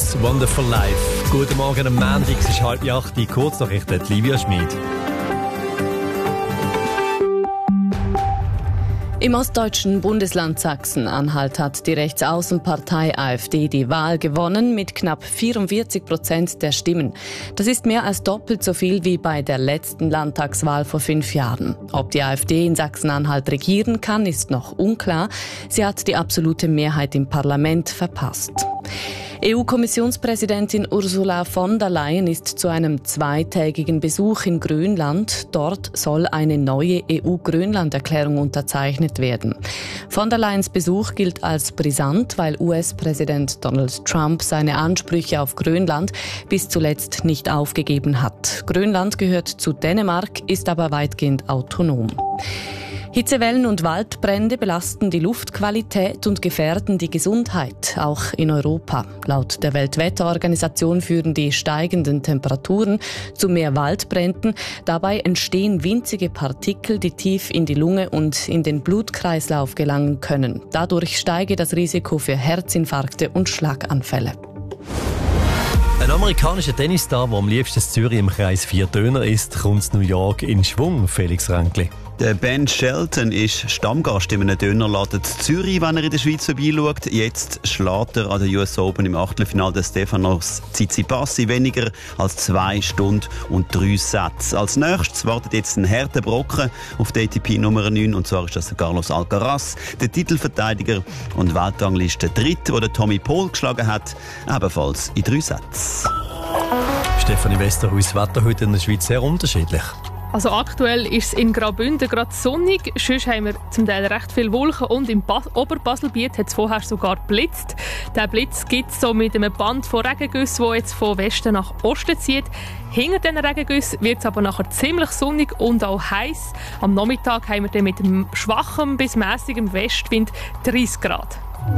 It's Wonderful Life. Guten Morgen am Montag, es ist 7:30, Kurznachrichten, Livia Schmid. Im ostdeutschen Bundesland Sachsen-Anhalt hat die Rechtsaußenpartei AfD die Wahl gewonnen mit knapp 44% der Stimmen. Das ist mehr als doppelt so viel wie bei der letzten Landtagswahl vor 5 Jahren. Ob die AfD in Sachsen-Anhalt regieren kann, ist noch unklar. Sie hat die absolute Mehrheit im Parlament verpasst. EU-Kommissionspräsidentin Ursula von der Leyen ist zu einem zweitägigen Besuch in Grönland. Dort soll eine neue EU-Grönland-Erklärung unterzeichnet werden. Von der Leyens Besuch gilt als brisant, weil US-Präsident Donald Trump seine Ansprüche auf Grönland bis zuletzt nicht aufgegeben hat. Grönland gehört zu Dänemark, ist aber weitgehend autonom. Hitzewellen und Waldbrände belasten die Luftqualität und gefährden die Gesundheit, auch in Europa. Laut der Weltwetterorganisation führen die steigenden Temperaturen zu mehr Waldbränden. Dabei entstehen winzige Partikel, die tief in die Lunge und in den Blutkreislauf gelangen können. Dadurch steige das Risiko für Herzinfarkte und Schlaganfälle. Ein amerikanischer Tennisstar, der am liebsten in Zürich im Kreis 4 Döner isst, kommt in New York in Schwung, Felix Ränkli. Der Ben Shelton ist Stammgast in einem Dönerladen in Zürich, wenn er in der Schweiz vorbeischaut. Jetzt schlägt er an der US Open im Achtelfinale der Stefanos Tsitsipas in weniger als 2 Stunden und 3 Sätze. Als nächstes wartet jetzt ein harter Brocken auf der ATP Nummer 9, und zwar ist das Carlos Alcaraz, der Titelverteidiger und Weltrangliste Dritte, der Tommy Paul geschlagen hat, ebenfalls in 3 Sätzen. Stefanie Westerhuis, Wetter heute in der Schweiz sehr unterschiedlich. Also aktuell ist es in Graubünden gerade sonnig, sonst haben wir zum Teil recht viele Wolken und im Oberbaselbiet hat es vorher sogar geblitzt. Der Blitz gibt es so mit einem Band von Regengüssen, das jetzt von Westen nach Osten zieht. Hinter diesen Regengüssen wird es aber nachher ziemlich sonnig und auch heiß. Am Nachmittag haben wir dann mit einem schwachen bis mäßigem Westwind 30 Grad.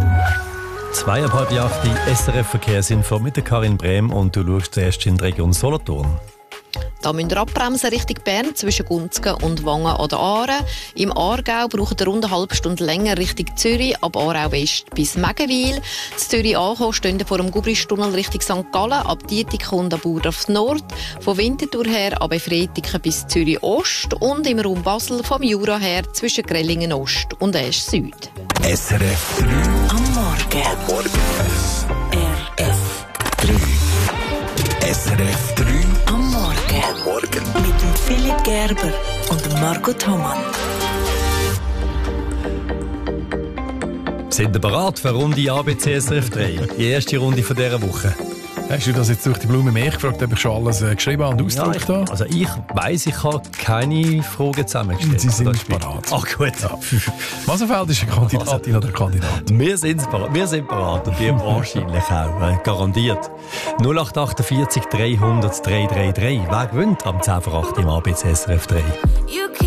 7:30, die SRF-Verkehrsinfo mit der Karin Brehm, und du schaust zuerst in die Region Solothurn. Da müsst ihr abbremsen Richtung Bern zwischen Gunzgen und Wangen oder Aaren. Im Aargau braucht ihr rund eine halbe Stunde länger Richtung Zürich, ab Aarau West bis Megenwil. In Zürich ankommen stehen vor dem Gubristunnel Richtung St. Gallen, ab Dietiken und ab Burdorf Nord. Von Winterthur her ab Efretiken bis Zürich Ost und im Raum Basel vom Jura her zwischen Grellingen Ost und Esch Süd. SRF 3 am Morgen. SRF 3. SRF 3 am Morgen. Mit dem Philipp Gerber und dem Marco Thoman. Sind ihr bereit für Runde ABC SRF 3? Die erste Runde von dieser Woche. Hast du das jetzt durch die Blume mehr gefragt, ob ich schon alles geschrieben und ausgedruckt habe? Also ich weiss, ich habe keine Fragen zusammengestellt. Sie sind bereit. Ach gut. Ja. Masenfeld ist eine Kandidatin oder Kandidat. Wir sind bereit und die wahrscheinlich auch. Garantiert. 0848 300 333. Wer gewinnt am 10 vor 8 im ABC SRF 3?